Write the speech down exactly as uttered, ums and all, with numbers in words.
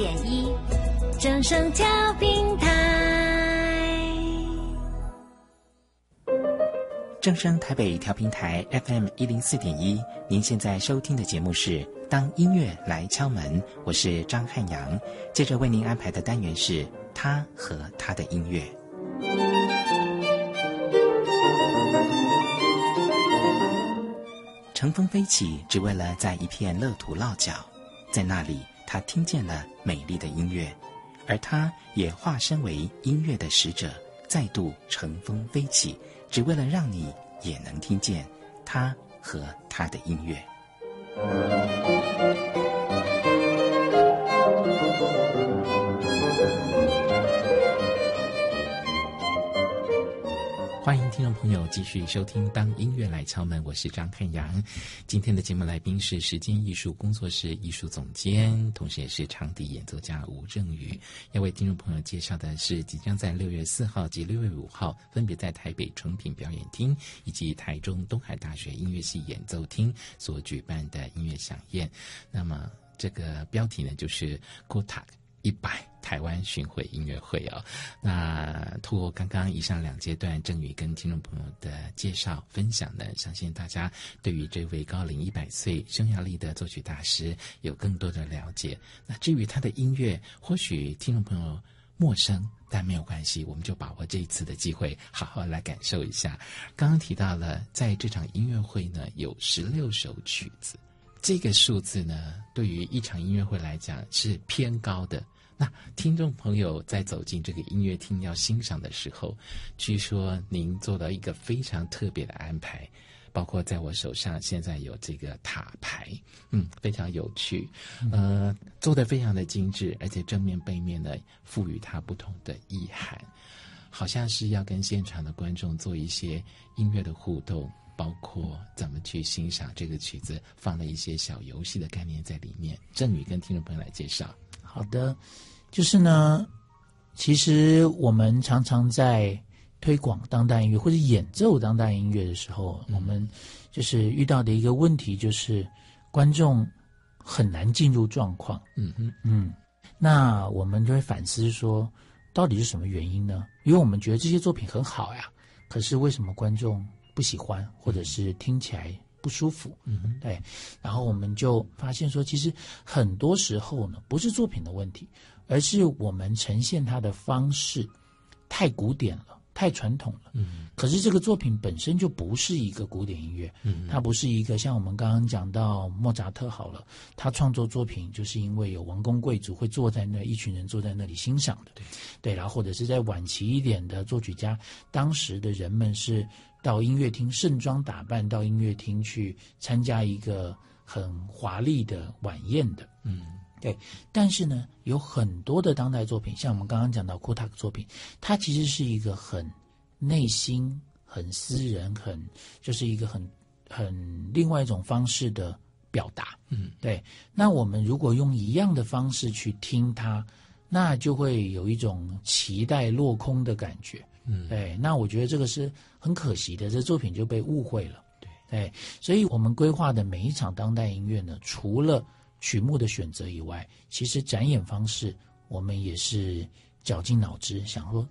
点一，正声调频台。 正声台北调频台 F M 一零四点一，您现在收听的节目是《当音乐来敲门》，我是张汉阳。接着为您安排的单元是他和他的音乐。乘风飞起，只为了在一片乐土落脚，在那里他听见了美丽的音乐，而他也化身为音乐的使者，再度乘风飞起，只为了让你也能听见他和他的音乐。欢迎听众朋友继续收听《当音乐来敲门》，我是张汉阳。今天的节目来宾是时间艺术工作室艺术总监，同时也是长笛演奏家吴正宇。要为听众朋友介绍的是即将在六月四号及六月五号分别在台北诚品表演厅以及台中东海大学音乐系演奏厅所举办的音乐飨宴。那么这个标题呢，就是 K O T A K 一百台湾巡回音乐会哦。那透过刚刚以上两阶段正宇跟听众朋友的介绍分享呢，相信大家对于这位高龄一百岁匈牙利的作曲大师有更多的了解。那至于他的音乐，或许听众朋友陌生，但没有关系，我们就把握这一次的机会好好来感受一下。刚刚提到了在这场音乐会呢，有十六首曲子，这个数字呢，对于一场音乐会来讲是偏高的。那听众朋友在走进这个音乐厅要欣赏的时候，据说您做了一个非常特别的安排，包括在我手上现在有这个塔牌，嗯，非常有趣，呃，做得非常的精致，而且正面背面呢赋予它不同的意涵，好像是要跟现场的观众做一些音乐的互动，包括怎么去欣赏这个曲子，放了一些小游戏的概念在里面。正宇跟听众朋友来介绍。 好的，就是呢，其实我们常常在推广当代音乐或者演奏当代音乐的时候，嗯、我们就是遇到的一个问题，就是观众很难进入状况。嗯嗯嗯，那我们就会反思说，到底是什么原因呢？因为我们觉得这些作品很好呀，可是为什么观众不喜欢，或者是听起来不舒服？嗯，对。然后我们就发现说，其实很多时候呢，不是作品的问题，而是我们呈现它的方式太古典了，太传统了。嗯，可是这个作品本身就不是一个古典音乐，嗯，它不是一个像我们刚刚讲到莫扎特好了，他创作作品就是因为有王公贵族会坐在那，一群人坐在那里欣赏的。对，对，然后或者是在晚期一点的作曲家，当时的人们是到音乐厅盛装打扮，到音乐厅去参加一个很华丽的晚宴的。嗯，对。但是呢，有很多的当代作品，像我们刚刚讲到K O T A K作品，它其实是一个很内心、很私人、很就是一个很很另外一种方式的表达。嗯，对。那我们如果用一样的方式去听它，那就会有一种期待落空的感觉。嗯，对，那我觉得这个是很可惜的，这作品就被误会了。对，对，所以我们规划的每一场当代音乐呢，除了曲目的选择以外，其实展演方式我们也是绞尽脑汁想说